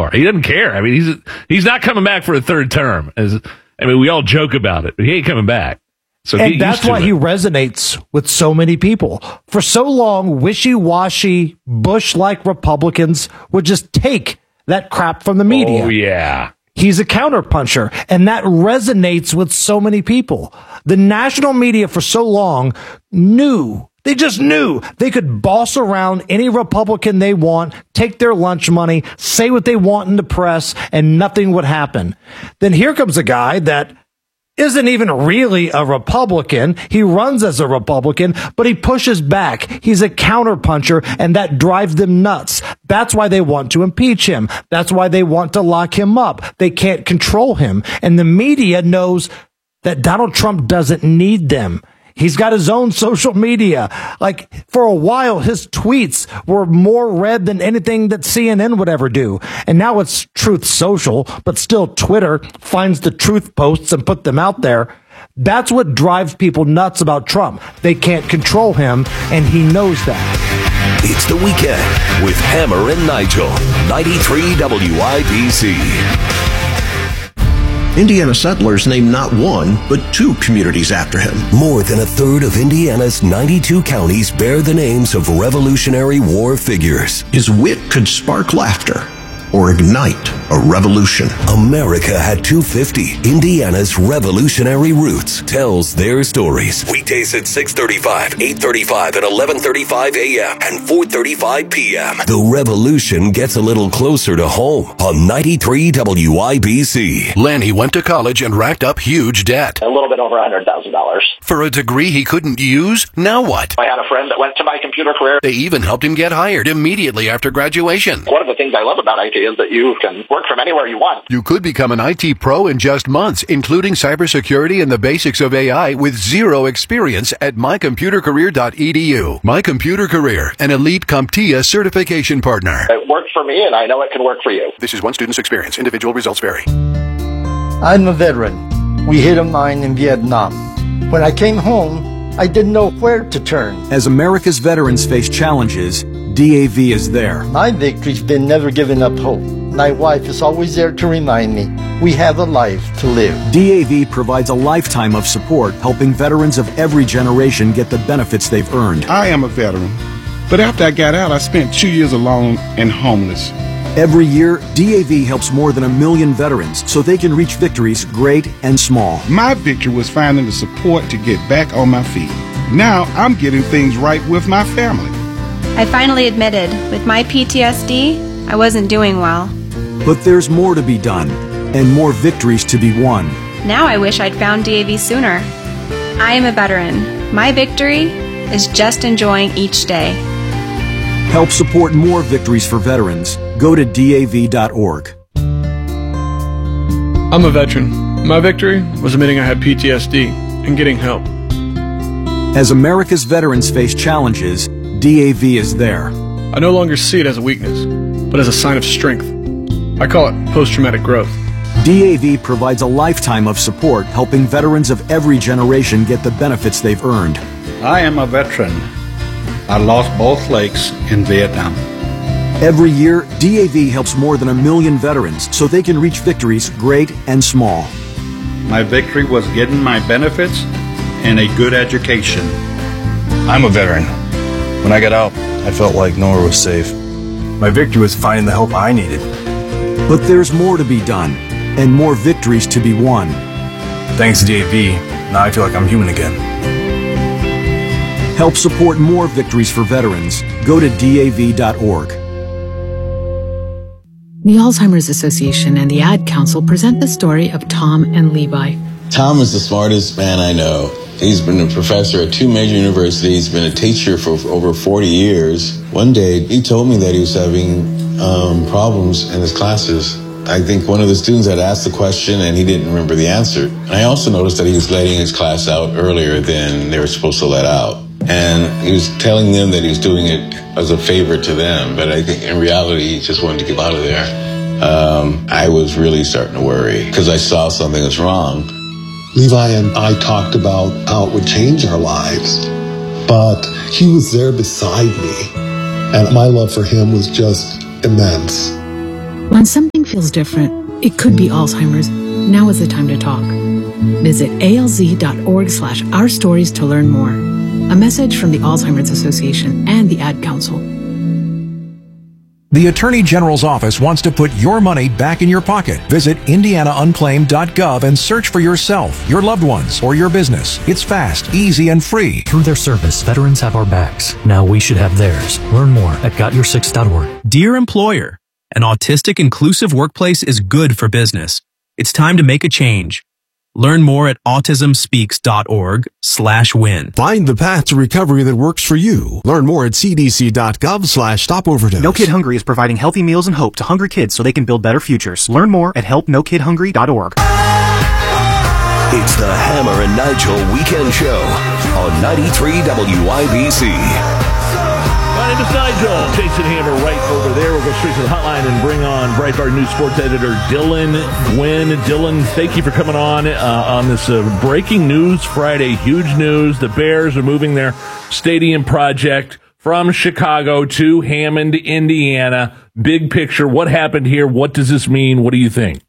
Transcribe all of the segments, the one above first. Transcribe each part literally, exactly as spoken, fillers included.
far. He doesn't care. I mean, he's he's not coming back for a third term. As I mean, we all joke about it, but he ain't coming back. So and that's why it. he resonates with so many people. For so long, wishy-washy, Bush-like Republicans would just take that crap from the media. Oh, yeah. He's a counterpuncher, and that resonates with so many people. The national media for so long knew, they just knew they could boss around any Republican they want, take their lunch money, say what they want in the press, and nothing would happen. Then here comes a guy that isn't even really a Republican. He runs as a Republican, but he pushes back. He's a counterpuncher, and that drives them nuts. That's why they want to impeach him. That's why they want to lock him up. They can't control him. And the media knows that Donald Trump doesn't need them. He's got his own social media. Like, for a while, his tweets were more read than anything that C N N would ever do. And now it's Truth Social, but still Twitter finds the truth posts and put them out there. That's what drives people nuts about Trump. They can't control him, and he knows that. It's the weekend with Hammer and Nigel. ninety-three W I B C. Indiana settlers named not one, but two communities after him. More than a third of Indiana's ninety-two counties bear the names of Revolutionary War figures. His wit could spark laughter or ignite a revolution. America had two fifty. Indiana's Revolutionary Roots tells their stories. Weekdays at six thirty-five, eight thirty-five, and eleven thirty-five a.m. and four thirty-five p.m. The revolution gets a little closer to home on ninety-three W I B C. Lanny went to college and racked up huge debt. A little bit over one hundred thousand dollars. For a degree he couldn't use? Now what? I had a friend that went to my computer career. They even helped him get hired immediately after graduation. One of the things I love about I T is that you can work from anywhere you want. You could become an I T pro in just months, including cybersecurity and the basics of A I with zero experience at my computer career dot e d u. My Computer Career, an elite CompTIA certification partner. It worked for me, and I know it can work for you. This is one student's experience. Individual results vary. I'm a veteran. We hit a mine in Vietnam. When I came home, I didn't know where to turn. As America's veterans face challenges, D A V is there. My victory's been never giving up hope. My wife is always there to remind me we have a life to live. D A V provides a lifetime of support, helping veterans of every generation get the benefits they've earned. I am a veteran, but after I got out, I spent two years alone and homeless. Every year, D A V helps more than a million veterans so they can reach victories great and small. My victory was finding the support to get back on my feet. Now I'm getting things right with my family. I finally admitted, with my P T S D, I wasn't doing well. But there's more to be done, and more victories to be won. Now I wish I'd found D A V sooner. I am a veteran. My victory is just enjoying each day. Help support more victories for veterans. Go to D A V dot org. I'm a veteran. My victory was admitting I had P T S D and getting help. As America's veterans face challenges, D A V is there. I no longer see it as a weakness, but as a sign of strength. I call it post-traumatic growth. D A V provides a lifetime of support, helping veterans of every generation get the benefits they've earned. I am a veteran. I lost both legs in Vietnam. Every year, D A V helps more than a million veterans so they can reach victories great and small. My victory was getting my benefits and a good education. I'm a veteran. When I got out, I felt like nowhere was safe. My victory was finding the help I needed. But there's more to be done, and more victories to be won. Thanks to D A V, now I feel like I'm human again. Help support more victories for veterans. Go to D A V dot org. The Alzheimer's Association and the Ad Council present the story of Tom and Levi. Tom is the smartest man I know. He's been a professor at two major universities, been a teacher for over forty years. One day, he told me that he was having um, problems in his classes. I think one of the students had asked the question and he didn't remember the answer. And I also noticed that he was letting his class out earlier than they were supposed to let out. And he was telling them that he was doing it as a favor to them, but I think in reality, he just wanted to get out of there. Um, I was really starting to worry because I saw something was wrong. Levi and I talked about how it would change our lives, but he was there beside me, and my love for him was just immense. When something feels different. It could be Alzheimer's. Now is the time to talk. Visit alz.org slash our stories to learn more. A message from the Alzheimer's Association and the Ad Council. The Attorney General's office wants to put your money back in your pocket. Visit indiana unclaimed dot gov and search for yourself, your loved ones, or your business. It's fast, easy, and free. Through their service, veterans have our backs. Now we should have theirs. Learn more at got your six dot org. Dear employer, an autistic inclusive workplace is good for business. It's time to make a change. Learn more at autismspeaks.org slash win. Find the path to recovery that works for you. Learn more at cdc.gov slash stop overdose. No Kid Hungry is providing healthy meals and hope to hungry kids so they can build better futures. Learn more at help no kid hungry dot org. It's the Hammer and Nigel Weekend Show on ninety-three W I B C. My name is Nigel. Jason Hammer right over there. We'll go straight to the hotline and bring on Breitbart News sports editor Dylan Gwynn. Dylan, thank you for coming on uh, on this uh, breaking news Friday. Huge news. The Bears are moving their stadium project from Chicago to Hammond, Indiana. Big picture. What happened here? What does this mean? What do you think?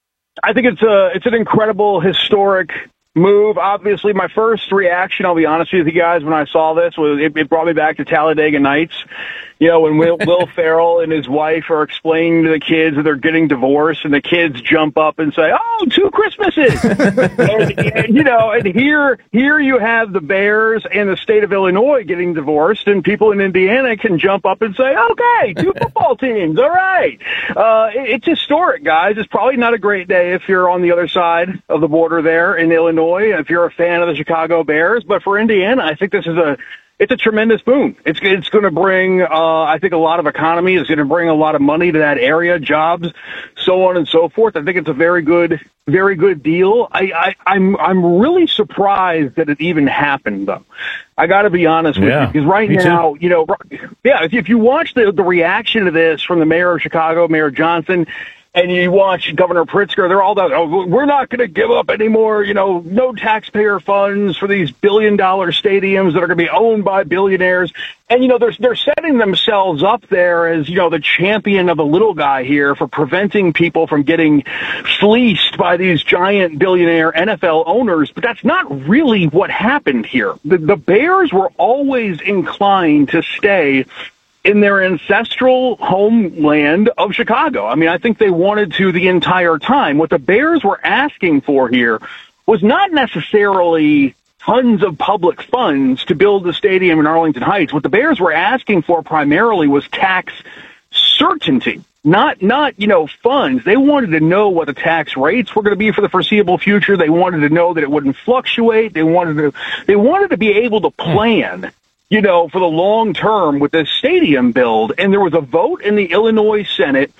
I think it's a it's an incredible, historic move. Obviously, my first reaction, I'll be honest with you guys, when I saw this, was it, it brought me back to Talladega Nights. You know, when Will, Will Ferrell and his wife are explaining to the kids that they're getting divorced, and the kids jump up and say, "Oh, two Christmases!" and, and, you know, and here, here you have the Bears and the state of Illinois getting divorced, and people in Indiana can jump up and say, "Okay, two football teams, all right." Uh, it, it's historic, guys. It's probably not a great day if you're on the other side of the border there in Illinois, if you're a fan of the Chicago Bears, but for Indiana, I think this is a It's a tremendous boom. It's it's going to bring, uh, I think, a lot of economy. It's going to bring a lot of money to that area, jobs, so on and so forth. I think it's a very good, very good deal. I, I, I'm I'm really surprised that it even happened, though. I got to be honest with yeah, you, because right now, you know, yeah, if, if you watch the the reaction to this from the mayor of Chicago, Mayor Johnson, and you watch Governor Pritzker, they're all done. Oh, we're not going to give up any more, you know, no taxpayer funds for these billion dollar stadiums that are going to be owned by billionaires. And, you know, they're, they're setting themselves up there as, you know, the champion of the little guy here for preventing people from getting fleeced by these giant billionaire N F L owners. But that's not really what happened here. The, the Bears were always inclined to stay in their ancestral homeland of Chicago. I mean, I think they wanted to the entire time. What the Bears were asking for here was not necessarily tons of public funds to build the stadium in Arlington Heights. What the Bears were asking for primarily was tax certainty, not, not, you know, funds. They wanted to know what the tax rates were going to be for the foreseeable future. They wanted to know that it wouldn't fluctuate. They wanted to, they wanted to be able to plan, you know, for the long term with this stadium build. And there was a vote in the Illinois Senate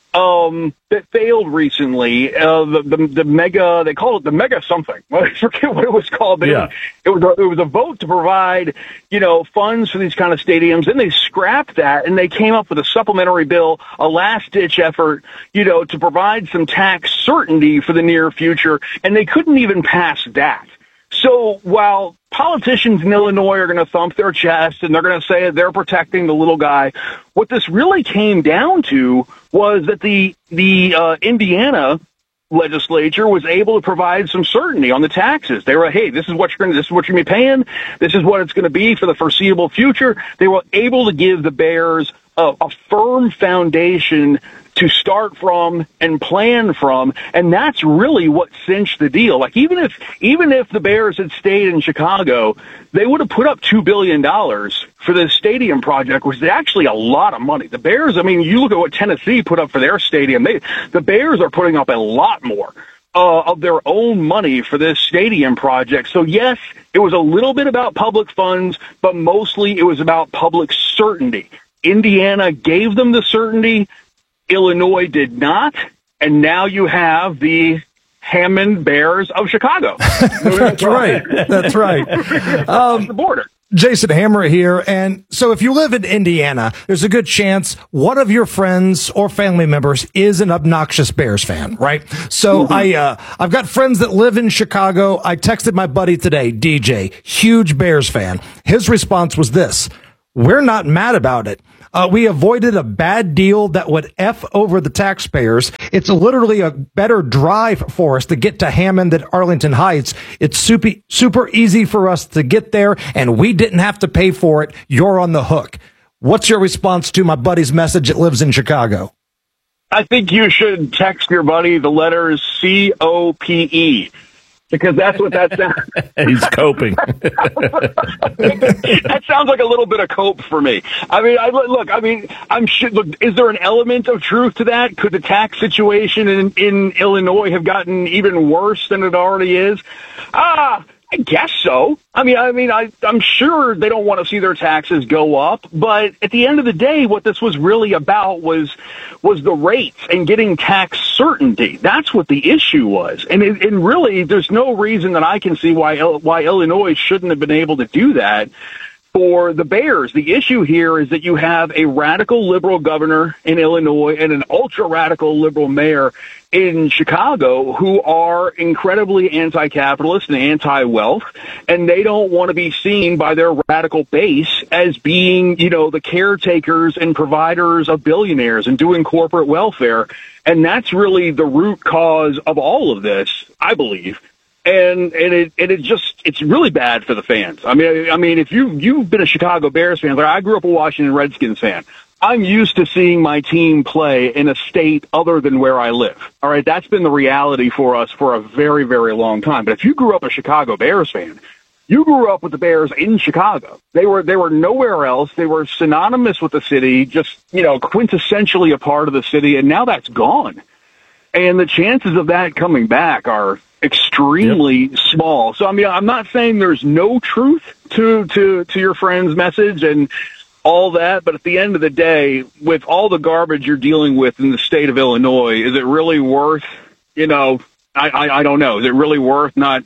um, that failed recently. Uh, the, the the mega, they called it the mega something. I forget what it was called, but yeah. it, was, it, was a, it was a vote to provide, you know, funds for these kind of stadiums. Then they scrapped that, and they came up with a supplementary bill, a last-ditch effort, you know, to provide some tax certainty for the near future, and they couldn't even pass that. So while politicians in Illinois are going to thump their chest and they're going to say that they're protecting the little guy, what this really came down to was that the the uh, Indiana legislature was able to provide some certainty on the taxes. They were, hey, this is what you're going to, this is what you're going to be paying. This is what it's going to be for the foreseeable future. They were able to give the Bears a, a firm foundation to start from and plan from, and that's really what cinched the deal. Like, even if even if the Bears had stayed in Chicago, they would have put up two billion dollars for this stadium project, which is actually a lot of money. The Bears, I mean, you look at what Tennessee put up for their stadium. They, the Bears are putting up a lot more uh, of their own money for this stadium project. So, yes, it was a little bit about public funds, but mostly it was about public certainty. Indiana gave them the certainty. Illinois did not, and now you have the Hammond Bears of Chicago. That's right. That's right. Um, the border. Jason Hammer here. And so if you live in Indiana, there's a good chance one of your friends or family members is an obnoxious Bears fan, right? So mm-hmm. I, uh, I've got friends that live in Chicago. I texted my buddy today, D J, huge Bears fan. His response was this: we're not mad about it. Uh, we avoided a bad deal that would F over the taxpayers. It's literally a better drive for us to get to Hammond than Arlington Heights. It's super, super easy for us to get there, and we didn't have to pay for it. You're on the hook. What's your response to my buddy's message that lives in Chicago? I think you should text your buddy the letters C O P E. Because that's what that sounds. He's coping. That sounds like a little bit of cope for me. I mean, I look. I mean, I'm sure. Look, is there an element of truth to that? Could the tax situation in, in Illinois have gotten even worse than it already is? Ah. I guess so. I mean, I mean, I, I'm sure they don't want to see their taxes go up, but at the end of the day, what this was really about was was the rates and getting tax certainty. That's what the issue was, and it, and really, there's no reason that I can see why why Illinois shouldn't have been able to do that for the Bears. The issue here is that you have a radical liberal governor in Illinois and an ultra-radical liberal mayor in Chicago who are incredibly anti-capitalist and anti-wealth, and they don't want to be seen by their radical base as being, you know, the caretakers and providers of billionaires and doing corporate welfare. And that's really the root cause of all of this, I believe. And and it and it just it's really bad for the fans. I mean, I mean, if you you've been a Chicago Bears fan, like I grew up a Washington Redskins fan. I'm used to seeing my team play in a state other than where I live. All right, that's been the reality for us for a very, very long time. But if you grew up a Chicago Bears fan, you grew up with the Bears in Chicago. They were they were nowhere else. They were synonymous with the city, just, you know, quintessentially a part of the city, and now that's gone. And the chances of that coming back are extremely yep. small. So, I mean, I'm not saying there's no truth to, to, to your friend's message and all that, but at the end of the day, with all the garbage you're dealing with in the state of Illinois, is it really worth, you know, I, I, I don't know. Is it really worth not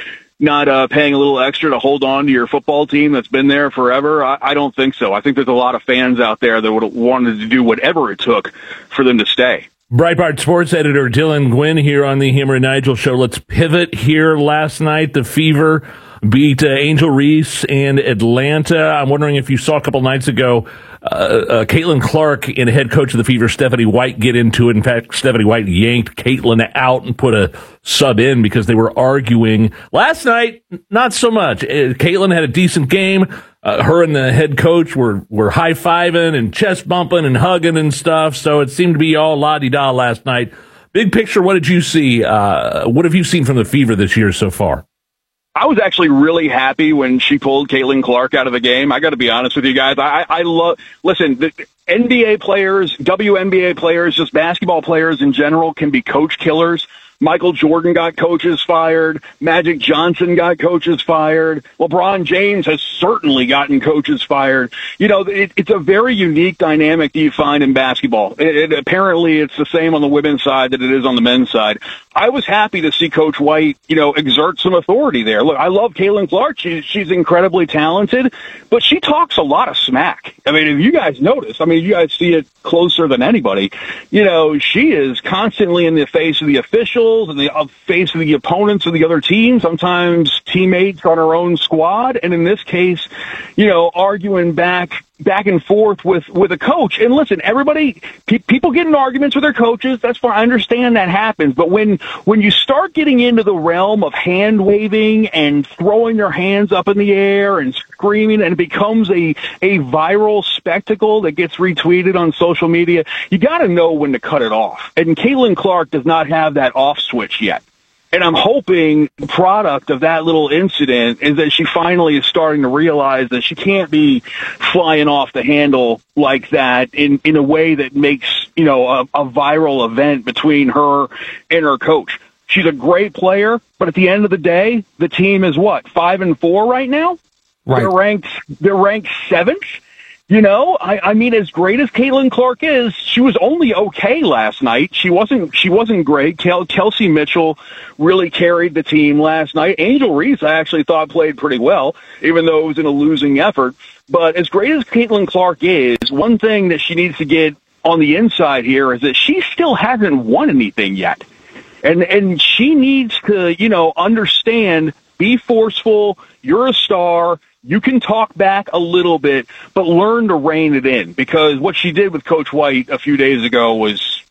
not uh, paying a little extra to hold on to your football team that's been there forever? I, I don't think so. I think there's a lot of fans out there that would have wanted to do whatever it took for them to stay. Breitbart sports editor Dylan Gwynn here on the Hammer and Nigel show. Let's pivot here. Last night, the Fever beat uh, Angel Reese and Atlanta. I'm wondering if you saw a couple nights ago uh, uh, Caitlin Clark and head coach of the Fever, Stephanie White, get into it. In fact, Stephanie White yanked Caitlin out and put a sub in because they were arguing. Last night, not so much. Uh, Caitlin had a decent game. Uh, her and the head coach were, were high-fiving and chest bumping and hugging and stuff, so it seemed to be all la-di-da last night. Big picture, what did you see? Uh, what have you seen from the Fever this year so far? I was actually really happy when she pulled Caitlin Clark out of the game. I got to be honest with you guys. I, I love, listen, the N B A players, W N B A players, just basketball players in general can be coach killers. Michael Jordan got coaches fired. Magic Johnson got coaches fired. LeBron James has certainly gotten coaches fired. You know, it, it's a very unique dynamic that you find in basketball. It, it, apparently, it's the same on the women's side that it is on the men's side. I was happy to see Coach White, you know, exert some authority there. Look, I love Caitlin Clark. She's, she's incredibly talented, but she talks a lot of smack. I mean, if you guys notice, I mean, you guys see it closer than anybody. You know, she is constantly in the face of the officials and the face of the opponents of the other team, sometimes teammates on her own squad, and in this case, you know, arguing back back and forth with, with a coach. And listen, everybody, pe- people get in arguments with their coaches. That's fine. I understand that happens. But when, when you start getting into the realm of hand waving and throwing your hands up in the air and screaming, and it becomes a, a viral spectacle that gets retweeted on social media, you got to know when to cut it off. And Caitlin Clark does not have that off switch yet. And I'm hoping the product of that little incident is that she finally is starting to realize that she can't be flying off the handle like that in, in a way that makes, you know, a, a viral event between her and her coach. She's a great player, but at the end of the day, the team is what, five and four right now? Right. They're ranked, they're ranked seventh. You know, I, I mean, as great as Caitlin Clark is, she was only okay last night. She wasn't, she wasn't great. Kel, Kelsey Mitchell really carried the team last night. Angel Reese, I actually thought played pretty well, even though it was in a losing effort. But as great as Caitlin Clark is, one thing that she needs to get on the inside here is that she still hasn't won anything yet. And, and she needs to, you know, understand, be forceful. You're a star. You can talk back a little bit, but learn to rein it in, because what she did with Coach White a few days ago was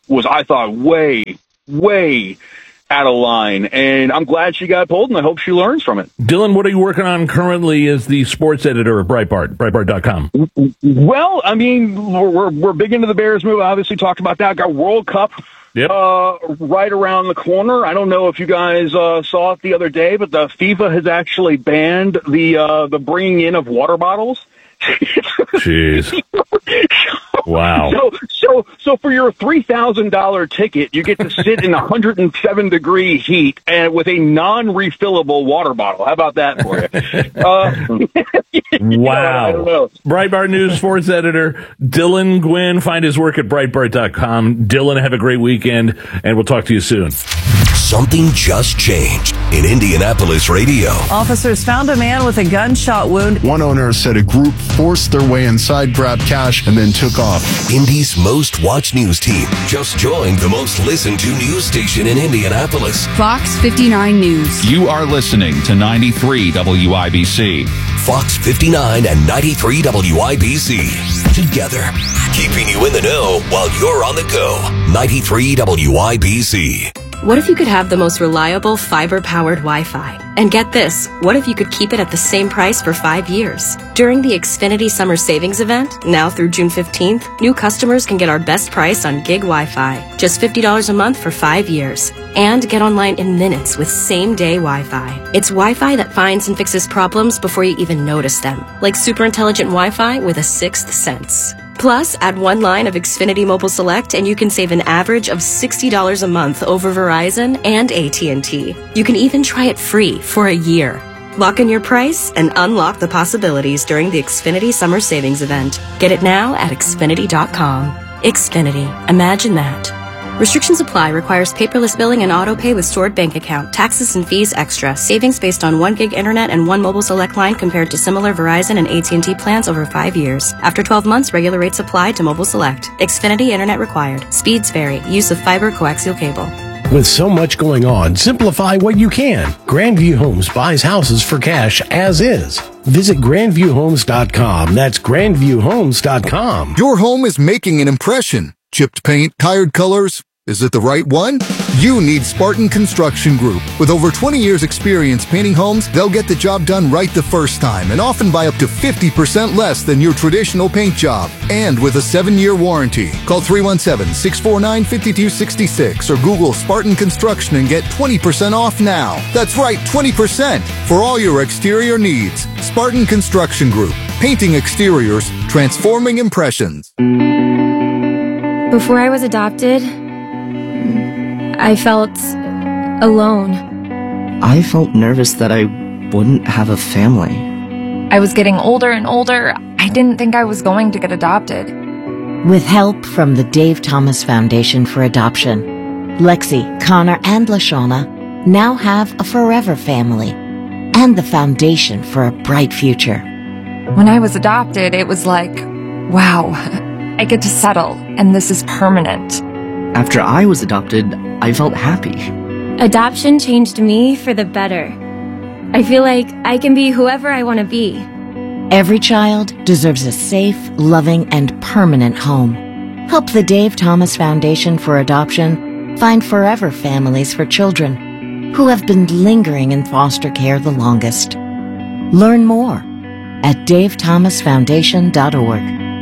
was, I thought, way, way out of line. And I'm glad she got pulled, and I hope she learns from it. Dylan, what are you working on currently as the sports editor of Breitbart, Breitbart dot com? Well, I mean, we're, we're, we're big into the Bears move. Obviously talked about that. Got World Cup Yep. Uh, right around the corner. I don't know if you guys uh, saw it the other day, but the FIFA has actually banned the uh, the bringing in of water bottles. Jeez. Wow. So, so, so for your three thousand dollar ticket, you get to sit in one hundred seven degree heat and with a non-refillable water bottle. How about that for you? uh, wow. I don't know. Breitbart News sports editor Dylan Gwynn. Find his work at Breitbart dot com. Dylan, have a great weekend, and we'll talk to you soon. Something just changed in Indianapolis radio. Officers found a man with a gunshot wound. One owner said a group forced their way inside, grabbed cash, and then took off. Indy's most watched news team just joined the most listened to news station in Indianapolis. Fox fifty-nine News. You are listening to ninety-three W I B C. Fox fifty-nine and ninety-three W I B C. Together, keeping you in the know while you're on the go. ninety-three W I B C. What if you could have the most reliable fiber-powered Wi-Fi? And get this, what if you could keep it at the same price for five years? During the Xfinity Summer Savings Event, now through June fifteenth, new customers can get our best price on gig Wi-Fi, just fifty dollars a month for five years. And get online in minutes with same-day Wi-Fi. It's Wi-Fi that finds and fixes problems before you even notice them, like super intelligent Wi-Fi with a sixth sense. Plus, add one line of Xfinity Mobile Select and you can save an average of sixty dollars a month over Verizon and A T and T. You can even try it free for a year. Lock in your price and unlock the possibilities during the Xfinity Summer Savings Event. Get it now at Xfinity dot com. Xfinity. Imagine that. Restrictions apply. Requires paperless billing and auto pay with stored bank account. Taxes and fees extra. Savings based on one gig internet and one mobile select line compared to similar Verizon and A T and T plans over five years. After twelve months, regular rates apply to mobile select. Xfinity internet required. Speeds vary. Use of fiber coaxial cable. With so much going on, simplify what you can. Grandview Homes buys houses for cash as is. Visit grandview homes dot com. That's grandview homes dot com. Your home is making an impression. Chipped paint, tired colors. Is it the right one? You need Spartan Construction Group. With over twenty years experience painting homes, they'll get the job done right the first time and often by up to fifty percent less than your traditional paint job. And with a seven-year warranty. Call three one seven, six four nine, five two six six or Google Spartan Construction and get twenty percent off now. That's right, twenty percent for all your exterior needs. Spartan Construction Group. Painting exteriors, transforming impressions. Before I was adopted, I felt alone. I felt nervous that I wouldn't have a family. I was getting older and older. I didn't think I was going to get adopted. With help from the Dave Thomas Foundation for Adoption, Lexi, Connor, and LaShawna now have a forever family and the foundation for a bright future. When I was adopted, it was like, wow, I get to settle, and this is permanent. After I was adopted, I felt happy. Adoption changed me for the better. I feel like I can be whoever I want to be. Every child deserves a safe, loving, and permanent home. Help the Dave Thomas Foundation for Adoption find forever families for children who have been lingering in foster care the longest. Learn more at dave thomas foundation dot org.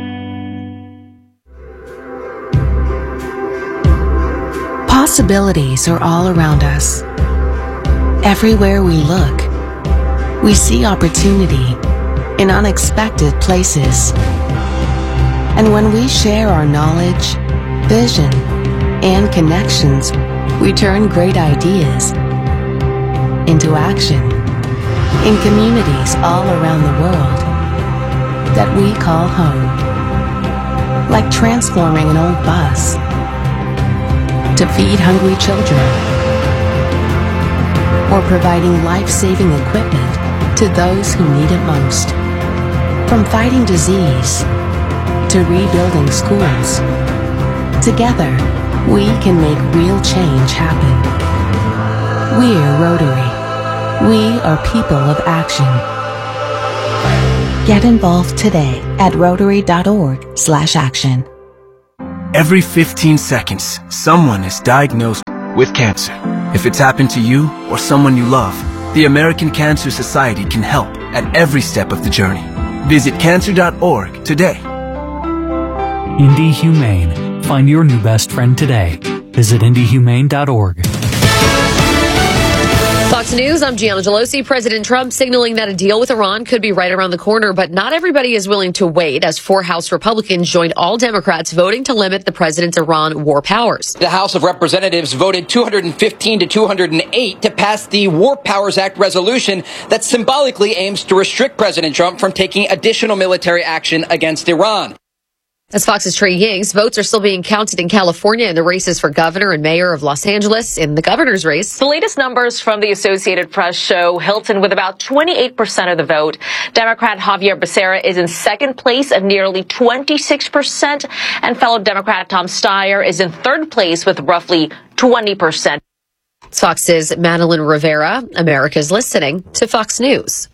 Possibilities are all around us. Everywhere we look, we see opportunity in unexpected places. And when we share our knowledge, vision, and connections, we turn great ideas into action in communities all around the world that we call home. Like transforming an old bus to feed hungry children, or providing life-saving equipment to those who need it most. From fighting disease to rebuilding schools, together we can make real change happen. We're Rotary. We are people of action. Get involved today at rotary dot org slash action. Every fifteen seconds, someone is diagnosed with cancer. If it's happened to you or someone you love, the American Cancer Society can help at every step of the journey. Visit cancer dot org today. Indy Humane. Find your new best friend today. Visit indy humane dot org. Fox News, I'm Gianna Gelosi. President Trump signaling that a deal with Iran could be right around the corner, but not everybody is willing to wait as four House Republicans joined all Democrats voting to limit the president's Iran war powers. The House of Representatives voted two hundred fifteen to two hundred eight to pass the War Powers Act resolution that symbolically aims to restrict President Trump from taking additional military action against Iran. As Fox's Trey Higgs, votes are still being counted in California in the races for governor and mayor of Los Angeles. In the governor's race, the latest numbers from the Associated Press show Hilton with about twenty-eight percent of the vote. Democrat Javier Becerra is in second place at nearly twenty-six percent, and fellow Democrat Tom Steyer is in third place with roughly twenty percent. Fox's Madeline Rivera. America's listening to Fox News.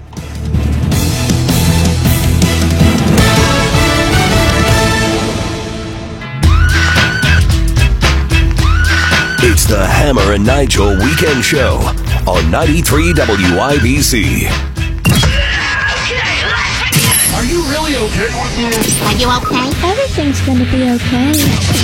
It's the Hammer and Nigel Weekend Show on ninety-three W I B C. Are you really okay with this? Are you okay? Everything's gonna be okay.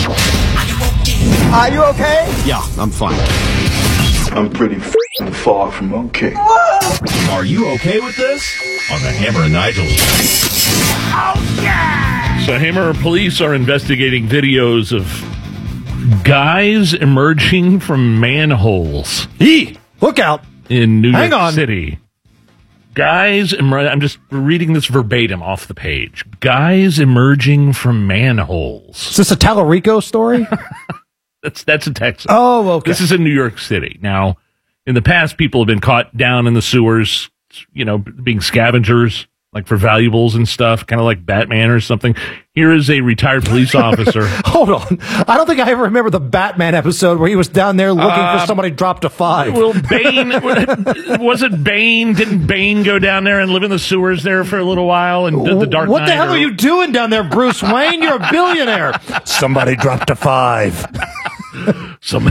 Are you okay? Yeah, I'm fine. I'm pretty f***ing far from okay. Are you okay with this? On the Hammer and Nigel Show. Okay! So Hammer police are investigating videos of guys emerging from manholes. Eee! Look out! In New Hang York on. City. Guys, emer- I'm just reading this verbatim off the page. Guys emerging from manholes. Is this a Tallarico story? that's that's in Texas. Oh, okay. This is in New York City. Now, in the past, people have been caught down in the sewers, you know, being scavengers, like for valuables and stuff, kind of like Batman or something. Here is a retired police officer. Hold on. I don't think I ever remember the Batman episode where he was down there looking Uh, for somebody dropped a five. Well, Bane, was it Bane? Didn't Bane go down there and live in the sewers there for a little while and did the Dark What Knight? the hell or- are you doing down there, Bruce Wayne? You're a billionaire. Somebody dropped a five. Some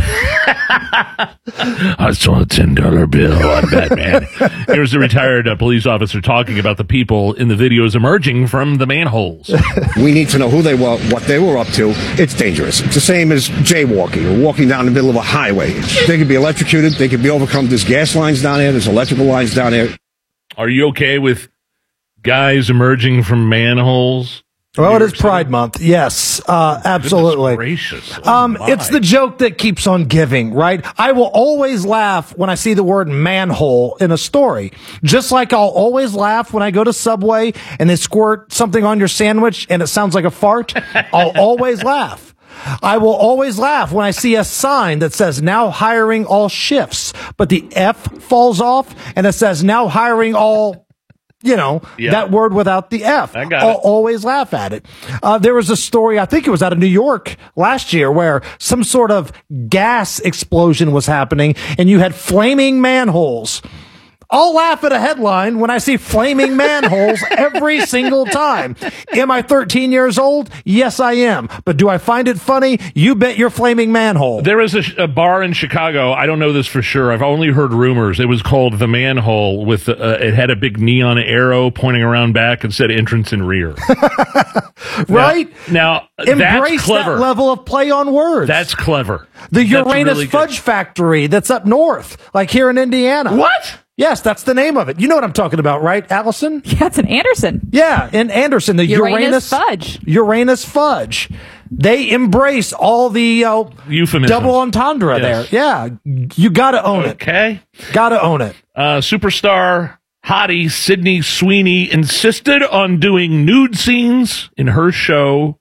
I saw a ten dollar bill on Batman. Here's a retired uh, police officer talking about the people in the videos emerging from the manholes. We need to know who they were, what they were up to. It's dangerous. It's the same as jaywalking or walking down the middle of a highway. They could be electrocuted. They could be overcome. There's gas lines down there. There's electrical lines down there. Are you okay with guys emerging from manholes? Well, it is Pride Month. Yes, uh, absolutely. Gracious. Oh, Um, my. it's the joke that keeps on giving, right? I will always laugh when I see the word manhole in a story. Just like I'll always laugh when I go to Subway and they squirt something on your sandwich and it sounds like a fart. I'll always laugh. I will always laugh when I see a sign that says now hiring all shifts, but the F falls off and it says now hiring all, you know, Yeah. that word without the F. I got I'll it. always laugh at it. Uh, there was a story, I think it was out of New York last year, where some sort of gas explosion was happening and you had flaming manholes. I'll laugh at a headline when I see flaming manholes every single time. Am I thirteen years old? Yes, I am. But do I find it funny? You bet your flaming manhole. There was a, sh- a bar in Chicago. I don't know this for sure. I've only heard rumors. It was called The Manhole. With uh, it had a big neon arrow pointing around back and said entrance and rear. Right? Now, now that's Embrace clever. that level of play on words. That's clever. The That's Uranus really good. Fudge Factory that's up north, like here in Indiana. What? Yes, that's the name of it. You know what I'm talking about, right, Allison? Yeah, it's in Anderson. Yeah, in Anderson, the Uranus Uranus, Fudge. Uranus Fudge. They embrace all the uh, Euphemisms. double entendre Yes. there. Yeah, you got to own it. Okay. Got to own it. Uh, superstar hottie Sydney Sweeney insisted on doing nude scenes in her show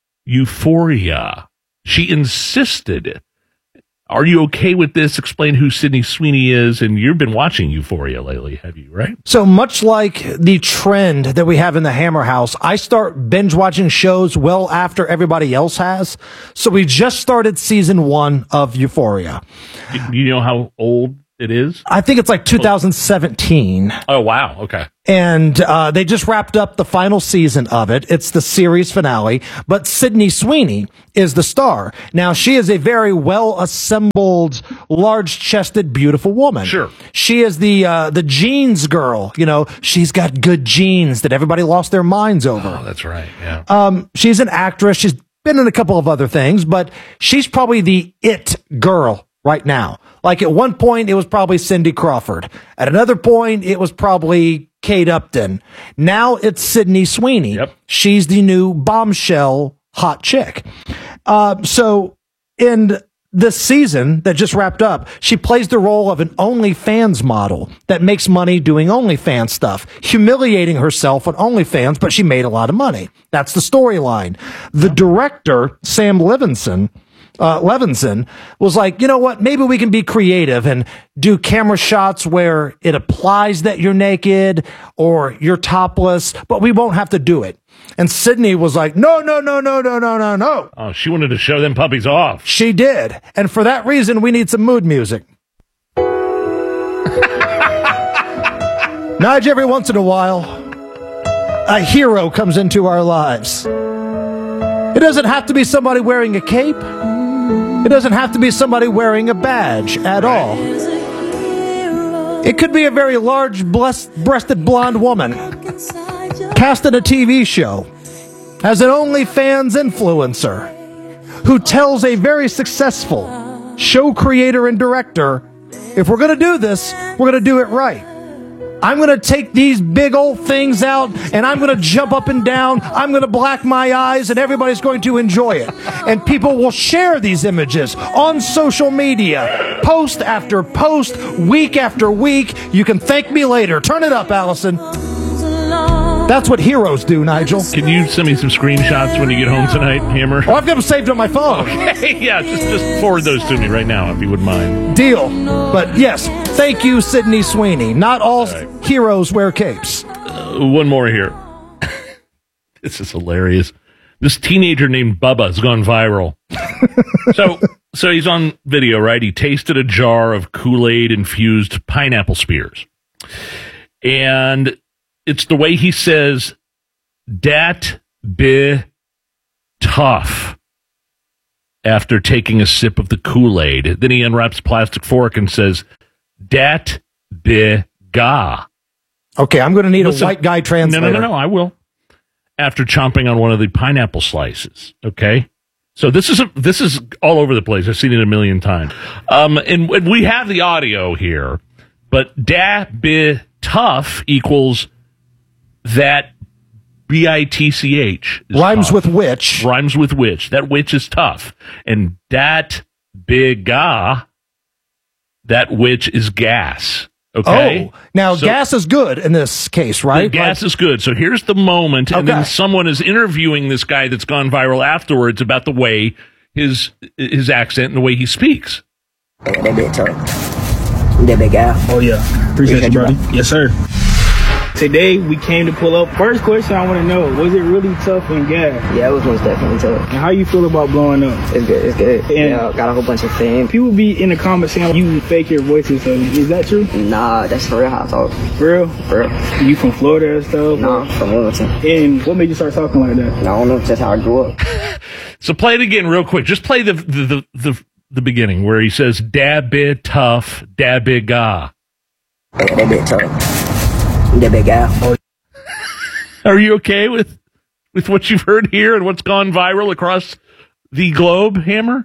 Euphoria. She insisted. Are you okay with this? Explain who Sydney Sweeney is. And you've been watching Euphoria lately, have you, right? So much like the trend that we have in the Hammer House, I start binge watching shows well after everybody else has. So we just started season one of Euphoria. Do you know how old It is? I think it's like two thousand seventeen. Oh, wow. Okay. And uh, they just wrapped up the final season of it. It's the series finale. But Sydney Sweeney is the star. Now, she is a very well-assembled, large-chested, beautiful woman. Sure. She is the uh, the jeans girl. You know, she's got good genes that everybody lost their minds over. Oh, that's right. Yeah. Um, she's an actress. She's been in a couple of other things, but she's probably the it girl right now. Like at one point, it was probably Cindy Crawford. At another point, it was probably Kate Upton. Now it's Sydney Sweeney. Yep. She's the new bombshell hot chick. Uh, so in this season that just wrapped up, she plays the role of an OnlyFans model that makes money doing OnlyFans stuff, humiliating herself on OnlyFans, but she made a lot of money. That's the storyline. The director, Sam Levinson, Uh, Levinson was like, you know what? Maybe we can be creative and do camera shots where it applies that you're naked or you're topless, but we won't have to do it. And Sydney was like, no, no, no, no, no, no, no, no. Oh, she wanted to show them puppies off. She did. And for that reason, we need some mood music. Nige, every once in a while, a hero comes into our lives. It doesn't have to be somebody wearing a cape. It doesn't have to be somebody wearing a badge at all. It could be a very large, breasted blonde woman cast in a T V show as an OnlyFans influencer who tells a very successful show creator and director, if we're going to do this, we're going to do it right. I'm going to take these big old things out and I'm going to jump up and down. I'm going to black my eyes and everybody's going to enjoy it. And people will share these images on social media, post after post, week after week. You can thank me later. Turn it up, Allison. That's what heroes do, Nigel. Can you send me some screenshots when you get home tonight, Hammer? Oh, I've got them saved on my phone. Okay, yeah, just, just forward those to me right now, if you wouldn't mind. Deal. But yes, thank you, Sydney Sweeney. Not all, all right. Heroes wear capes. Uh, one more here. This is hilarious. This teenager named Bubba has gone viral. so, so he's on video, right? He tasted a jar of Kool-Aid infused pineapple spears. And it's the way he says, dat be tough, after taking a sip of the Kool-Aid. Then he unwraps a plastic fork and says, dat be ga. Okay, I'm going to need Listen, a white guy translator. No, no, no, no, I will. After chomping on one of the pineapple slices, okay? So this is a, this is all over the place. I've seen it a million times. Um, and, and we have the audio here, but da be tough equals that B I T C H. Rhymes tough. with which. Rhymes with which. That which is tough. And dat biga, that which is gas. Okay. Oh, now so, gas is good in this case, right? Gas like, is good. So here's the moment, and okay. then someone is interviewing this guy that's gone viral afterwards about the way his his accent and the way he speaks. That bit tough. That big guy. Oh yeah, appreciate you, buddy. Yes, sir. Today we came to pull up. First question I want to know: was it really tough and gas? Yeah, it was most definitely tough. And how you feel about blowing up? It's good. It's good. And yeah, got a whole bunch of fans. People be in the comments saying you fake your voices. So is that true? Nah, that's for real. How I talk. For real? For real. You from Florida and stuff? Nah, from Wilmington. And what made you start talking like that? I don't know. Just how I grew up. So play it again real quick. Just play the the the the, the beginning where he says "da bit tough, da big ga." That bit tough. That big guy. Oh. Are you okay with with what you've heard here and what's gone viral across the globe, Hammer?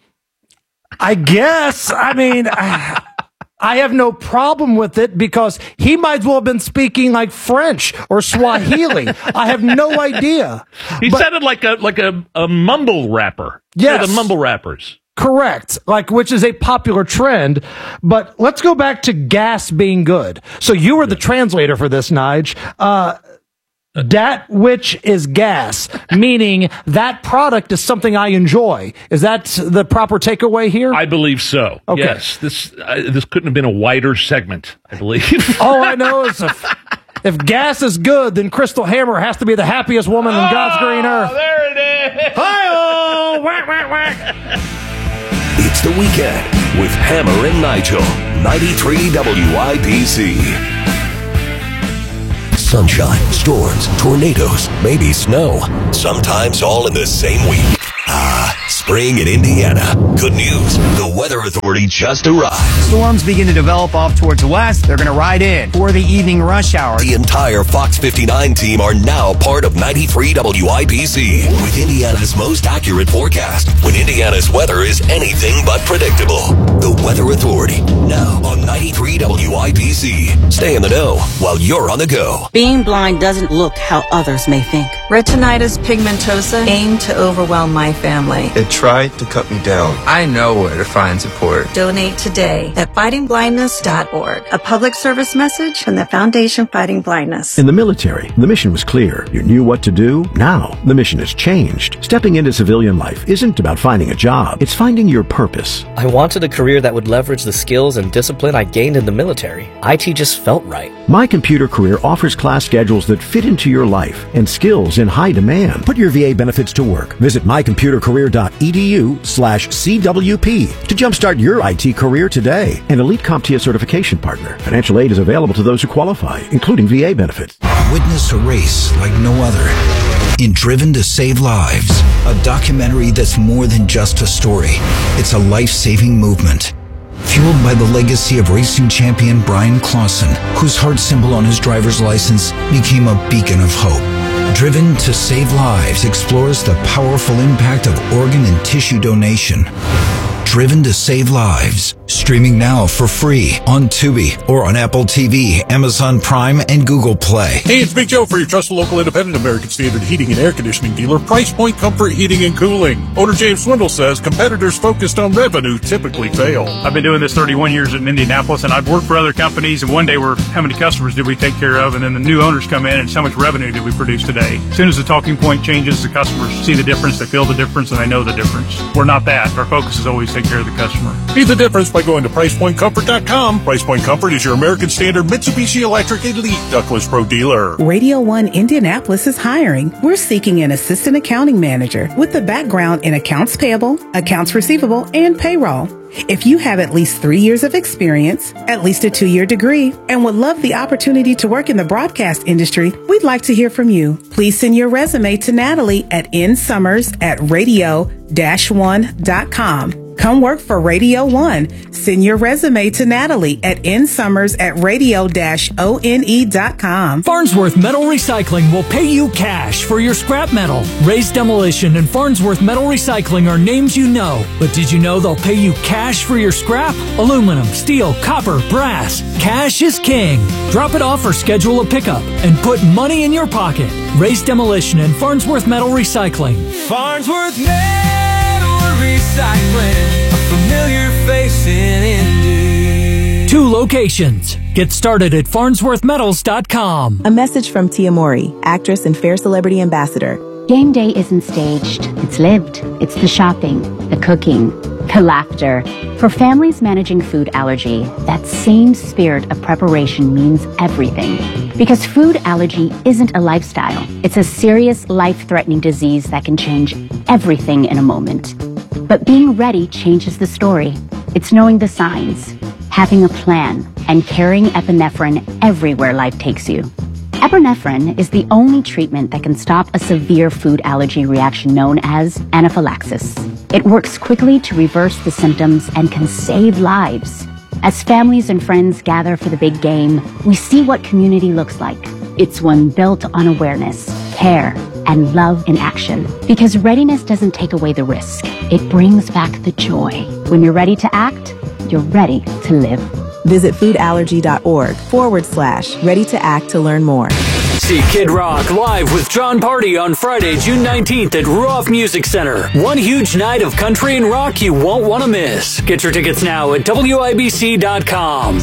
I guess. I mean, I, I have no problem with it because he might as well have been speaking like French or Swahili. I have no idea. He but, sounded like a like a, a mumble rapper. Yes. Yeah, the mumble rappers. Correct. Like, which is a popular trend. But let's go back to gas being good. So you were the translator for this, Nige. Uh, that which is gas, meaning that product is something I enjoy. Is that the proper takeaway here? I believe so. Okay. Yes. This uh, this couldn't have been a wider segment, I believe. All I know is if, if gas is good, then Crystal Hammer has to be the happiest woman on oh, God's green earth. There it is. Hi-oh! Whack, whack, whack. It's It's the weekend with Hammer and Nigel. ninety-three W I B C. Sunshine, storms, tornadoes, maybe snow. Sometimes all in the same week. Ah, spring in Indiana. Good news. The Weather Authority just arrived. Storms begin to develop off towards the west. They're going to ride in for the evening rush hour. The entire Fox fifty-nine team are now part of ninety-three W I B C with Indiana's most accurate forecast when Indiana's weather is anything but predictable. The Weather Authority, now on ninety-three W I B C. Stay in the know while you're on the go. Being blind doesn't look how others may think. Retinitis pigmentosa aimed to overwhelm my family. It tried to cut me down. I know where to find support. Donate today at fighting blindness dot org. A public service message from the Foundation Fighting Blindness. In the military, the mission was clear. You knew what to do. Now, the mission has changed. Stepping into civilian life isn't about finding a job. It's finding your purpose. I wanted a career that would leverage the skills and discipline I gained in the military. I T just felt right. My Computer Career offers class schedules that fit into your life and skills in high demand. Put your V A benefits to work. Visit my computer career dot e d u slash C W P to jumpstart your I T career today. An Elite CompTIA certification partner. Financial aid is available to those who qualify, including V A benefits. Witness a race like no other in Driven to Save Lives, a documentary that's more than just a story. It's a life-saving movement. Fueled by the legacy of racing champion Brian Clausen, whose heart symbol on his driver's license became a beacon of hope. Driven to Save Lives explores the powerful impact of organ and tissue donation. Driven to Save Lives. Streaming now for free on Tubi or on Apple T V, Amazon Prime, and Google Play. Hey, it's Big Joe for your trusted local independent American Standard heating and air conditioning dealer, Price Point Comfort Heating and Cooling. Owner James Swindle says competitors focused on revenue typically fail. I've been doing this thirty-one years in Indianapolis, and I've worked for other companies, and one day we're how many customers did we take care of, and then the new owners come in, and how much revenue did we produce today? As soon as the talking point changes, the customers see the difference, they feel the difference, and they know the difference. We're not that. Our focus is always take care of the customer. Be the difference by going to price point comfort dot com. Price Point Comfort is your American Standard Mitsubishi Electric Elite Ductless Pro dealer. Radio one Indianapolis is hiring. We're seeking an assistant accounting manager with a background in accounts payable, accounts receivable, and payroll. If you have at least three years of experience, at least a two-year degree, and would love the opportunity to work in the broadcast industry, we'd like to hear from you. Please send your resume to Natalie at nsummers at radio dash one dot com. Come work for Radio one. Send your resume to Natalie at nsummers at radio dash one dot com. Farnsworth Metal Recycling will pay you cash for your scrap metal. Raised Demolition and Farnsworth Metal Recycling are names you know. But did you know they'll pay you cash for your scrap? Aluminum, steel, copper, brass. Cash is king. Drop it off or schedule a pickup and put money in your pocket. Raised Demolition and Farnsworth Metal Recycling. Farnsworth Metal Recycling, a familiar face in Indy. Two locations. Get started at farnsworth metals dot com. A message from Tia Mori, actress and Fair Celebrity Ambassador. Game day isn't staged. It's lived. It's the shopping, the cooking, the laughter. For families managing food allergy, that same spirit of preparation means everything. Because food allergy isn't a lifestyle. It's a serious, life-threatening disease that can change everything in a moment. But being ready changes the story. It's knowing the signs, having a plan, and carrying epinephrine everywhere life takes you. Epinephrine is the only treatment that can stop a severe food allergy reaction known as anaphylaxis. It works quickly to reverse the symptoms and can save lives. As families and friends gather for the big game, we see what community looks like. It's one built on awareness, care, and love in action. Because readiness doesn't take away the risk. It brings back the joy. When you're ready to act, you're ready to live. Visit foodallergy.org forward slash ready to act to learn more. See Kid Rock live with John Party on Friday, June nineteenth at Ruoff Music Center. One huge night of country and rock you won't want to miss. Get your tickets now at W I B C dot com.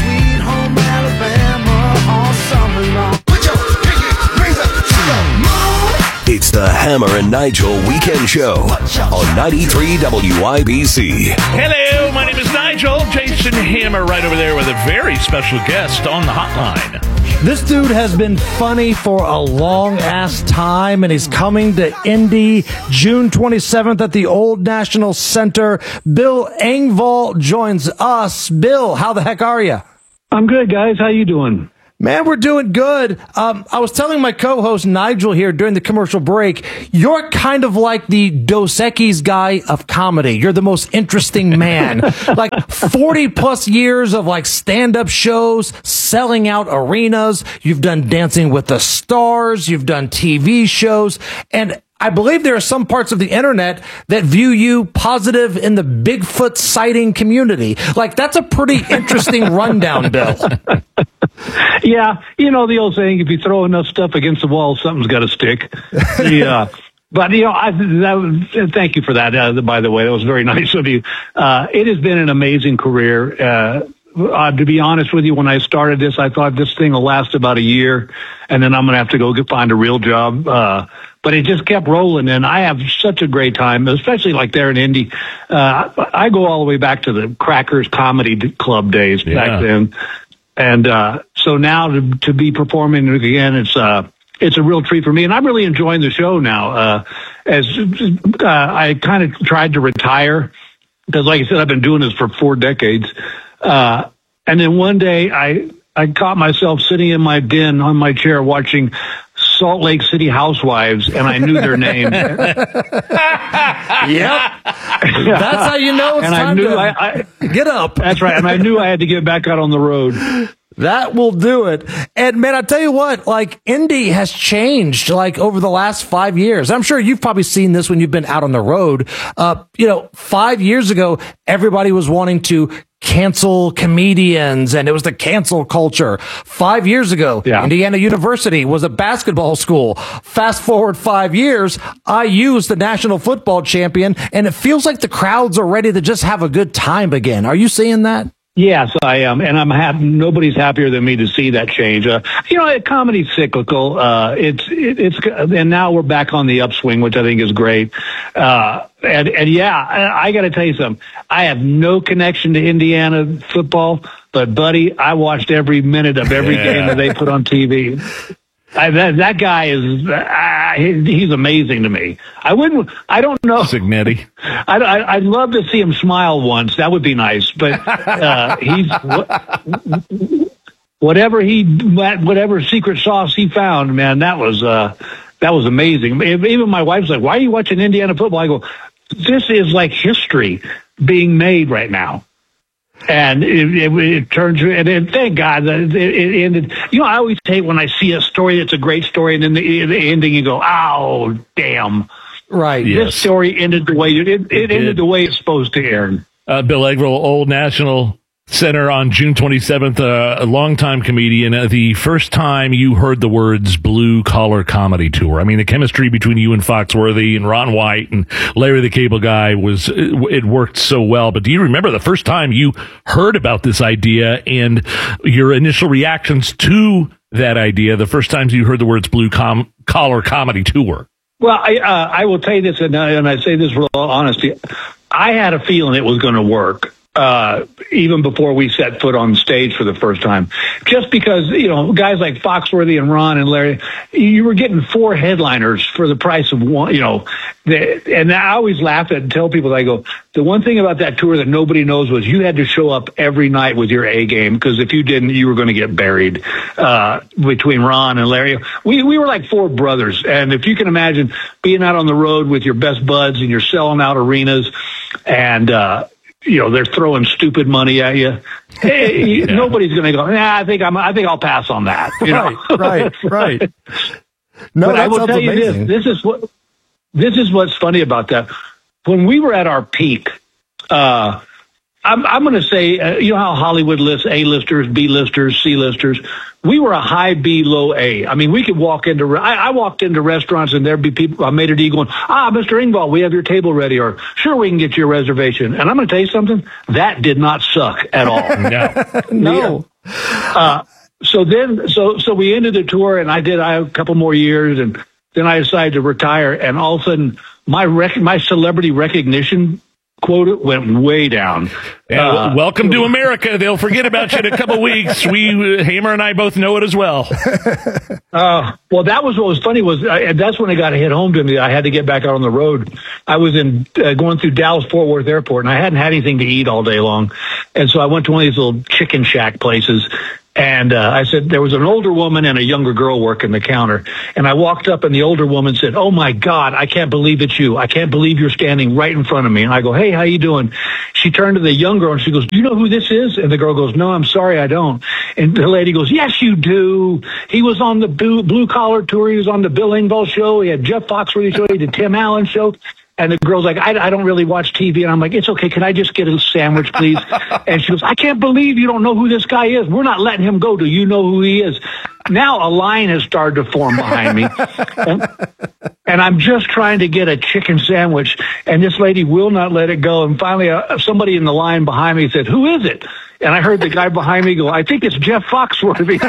It's the Hammer and Nigel Weekend Show on ninety-three W I B C. Hello, my name is Nigel. Jason Hammer right over there with a very special guest on the hotline. This dude has been funny for a long-ass time, and he's coming to Indy June twenty-seventh at the Old National Center. Bill Engvall joins us. Bill, how the heck are you? I'm good, guys. How you doing? Man, we're doing good. Um, I was telling my co-host Nigel here during the commercial break, you're kind of like the Dos Equis guy of comedy. You're the most interesting man. Like forty plus years of like stand-up shows, selling out arenas. You've done Dancing with the Stars. You've done T V shows. And I believe there are some parts of the internet that view you positive in the Bigfoot sighting community. Like, that's a pretty interesting rundown, Bill. Yeah, you know the old saying, if you throw enough stuff against the wall, something's got to stick. Yeah. But, you know, I, that was, thank you for that, uh, by the way. That was very nice of you. Uh, it has been an amazing career. Uh, Uh, to be honest with you, when I started this, I thought this thing will last about a year, and then I'm going to have to go get, find a real job. Uh, but it just kept rolling, and I have such a great time, especially like there in Indy. Uh, I go all the way back to the Crackers Comedy Club days yeah. back then. And uh, so now to, to be performing again, it's uh, it's a real treat for me, and I'm really enjoying the show now. Uh, as uh, I kind of tried to retire, because like I said, I've been doing this for four decades. Uh, and then one day I, I caught myself sitting in my den on my chair watching Salt Lake City Housewives, and I knew their name. Yep. That's how you know it's and time I knew to I, I, get up. That's right. And I knew I had to get back out on the road. That will do it. And man, I tell you what, like Indy has changed like over the last five years. I'm sure you've probably seen this when you've been out on the road. Uh, you know, five years ago, everybody was wanting to cancel comedians, and it was the cancel culture. Five years ago, yeah. Indiana University was a basketball school. Fast forward five years, I U is the national football champion, and it feels like the crowds are ready to just have a good time again. Are you seeing that? Yes, I am, and I'm happy. Nobody's happier than me to see that change. Uh, you know, comedy's cyclical. Uh, it's it, it's, and now we're back on the upswing, which I think is great. Uh, and and yeah, I, I got to tell you something. I have no connection to Indiana football, but buddy, I watched every minute of every yeah. game that they put on T V. I, that, that guy is, uh, he, he's amazing to me. I wouldn't, I don't know. Signetti. I, I, I'd love to see him smile once. That would be nice. But, uh, he's, whatever he, whatever secret sauce he found, man, that was, uh, that was amazing. Even my wife's like, why are you watching Indiana football? I go, this is like history being made right now. And it, it, it turns, and it, thank God that it, it ended. You know, I always hate when I see a story that's a great story, and then the, the ending, you go, "Oh, damn!" Right. This Yes. story ended the way it, it, it ended the way it's supposed to end. Uh, Bill Engvall, Old National Center on June twenty-seventh, uh, a longtime comedian. Uh, the first time you heard the words Blue Collar Comedy Tour, I mean, the chemistry between you and Foxworthy and Ron White and Larry the Cable Guy was, it, it worked so well. But do you remember the first time you heard about this idea and your initial reactions to that idea, the first times you heard the words Blue Com- Collar Comedy Tour? Well, I, uh, I will tell you this, and I, and I say this with all honesty. I had a feeling it was going to work. Uh, even before we set foot on stage for the first time, just because, you know, guys like Foxworthy and Ron and Larry, you were getting four headliners for the price of one, you know, the, and I always laugh at and tell people, I go, the one thing about that tour that nobody knows was you had to show up every night with your A game, because if you didn't, you were going to get buried, uh, between Ron and Larry. We, we were like four brothers. And if you can imagine being out on the road with your best buds and you're selling out arenas and, uh, you know, they're throwing stupid money at you. Hey, yeah. Nobody's going to go, nah, I think I'm, I think I'll pass on that. You know? Right, right, right. No, but that I will sounds tell you amazing. this. This is what, this is what's funny about that. When we were at our peak, uh, I'm, I'm going to say, uh, you know how Hollywood lists A-listers, B-listers, C-listers? We were a high B, low A. I mean, we could walk into, I, I walked into restaurants and there'd be people, I made a D going, ah, Mister Engvall, we have your table ready, or sure, we can get you a reservation. And I'm going to tell you something, that did not suck at all. No. No. Uh, so then, so, so we ended the tour and I did I, a couple more years, and then I decided to retire, and all of a sudden my rec- my celebrity recognition quote went way down. Yeah, Uh, welcome to America. They'll forget about you in a couple of weeks. We, uh, Hamer and I both know it as well. Uh, well, that was what was funny was I, that's when it got hit home to me. I had to get back out on the road. I was in uh, going through Dallas Fort Worth Airport, and I hadn't had anything to eat all day long, and so I went to one of these little chicken shack places. And uh, I said, there was an older woman and a younger girl working the counter. And I walked up and the older woman said, "Oh, my God, I can't believe it's you. I can't believe you're standing right in front of me." And I go, "Hey, how you doing?" She turned to the young girl and she goes, "Do you know who this is?" And the girl goes, "No, I'm sorry, I don't." And the lady goes, "Yes, you do. He was on the blue, blue collar tour. He was on the Bill Engvall show. He had Jeff Foxworthy show. He did Tim Allen show." And the girl's like, I, I don't really watch T V. And I'm like, "It's okay. Can I just get a sandwich, please?" And she goes, "I can't believe you don't know who this guy is. We're not letting him go. Do you know who he is?" Now a line has started to form behind me. and, and I'm just trying to get a chicken sandwich. And this lady will not let it go. And finally, uh, somebody in the line behind me said, "Who is it?" And I heard the guy behind me go, "I think it's Jeff Foxworthy."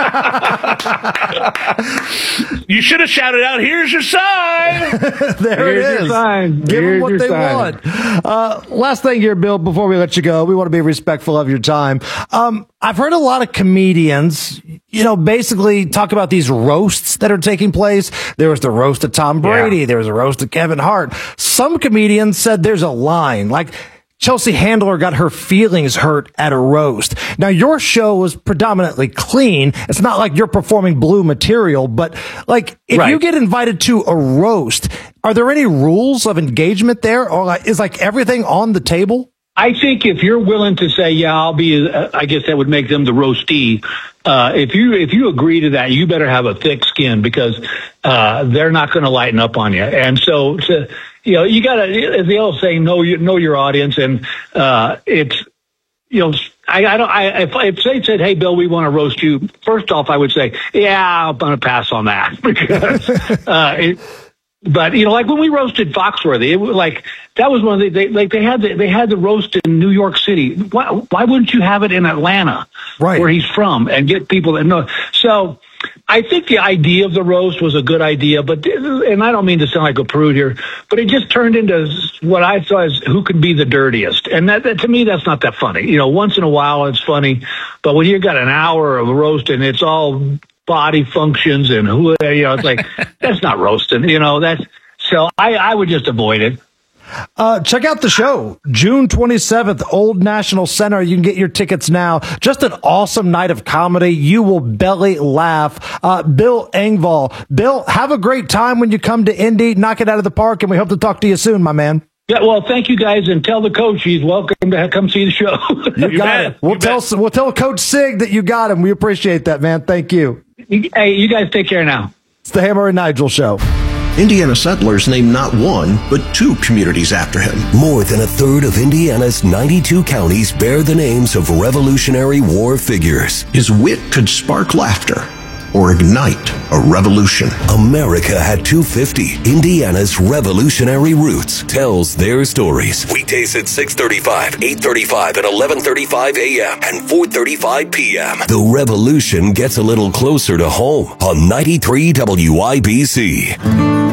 You should have shouted out, "Here's your sign." There Here's it your is. sign. Give Here's them what your they sign. want. Uh, last thing here, Bill, before we let you go, we want to be respectful of your time. Um, I've heard a lot of comedians, you know, basically talk about these roasts that are taking place. There was the roast of Tom Brady. Yeah. There was a roast of Kevin Hart. Some comedians said there's a line, like Chelsea Handler got her feelings hurt at a roast. Now, your show was predominantly clean. It's not like you're performing blue material, but like if Right. you get invited to a roast, are there any rules of engagement there, or like, is like everything on the table? I think if you're willing to say, "Yeah, I'll be," uh, I guess that would make them the roastee. Uh, if you if you agree to that, you better have a thick skin because uh, they're not going to lighten up on you. And so, to, you know, you got to, as the old saying, know your know your audience, and uh, it's, you know, I, I don't. I if, if they said, "Hey, Bill, we want to roast you," first off, I would say, "Yeah, I'm going to pass on that," because uh, it. But, you know, like when we roasted Foxworthy, it was like, that was one of the, they, like they had the, they had the roast in New York City. Why, why wouldn't you have it in Atlanta, right, where he's from, and get people that know? So I think the idea of the roast was a good idea, but, and I don't mean to sound like a prude here, but it just turned into what I saw as who could be the dirtiest. And that, that to me, that's not that funny. You know, once in a while it's funny, but when you've got an hour of roast and it's all body functions and who, you know, it's like, that's not roasting, you know, that's, so I, I would just avoid it. Uh, check out the show, June twenty-seventh, Old National Center. You can get your tickets now. Just an awesome night of comedy. You will belly laugh. Uh, Bill Engvall. Bill, have a great time when you come to Indy. Knock it out of the park, and we hope to talk to you soon, my man. Yeah, well, thank you guys, and tell the coach he's welcome to come see the show. You, you got bet. it. We'll you tell bet. we'll tell Coach Sig that you got him. We appreciate that, man. Thank you. Hey, you guys take care now. It's the Hammer and Nigel Show. Indiana settlers named not one, but two communities after him. More than a third of Indiana's ninety-two counties bear the names of Revolutionary War figures. His wit could spark laughter or ignite a revolution. America at two fifty, Indiana's revolutionary roots, tells their stories. Weekdays at six thirty-five, eight thirty-five, and eleven thirty-five a.m. and four thirty-five p.m. The revolution gets a little closer to home on ninety-three W I B C.